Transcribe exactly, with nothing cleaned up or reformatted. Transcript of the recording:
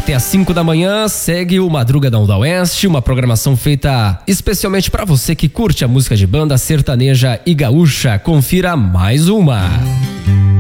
até às cinco da manhã, segue o Madrugadão da Oeste, uma programação feita especialmente para você que curte a música de banda sertaneja e gaúcha. Confira mais uma.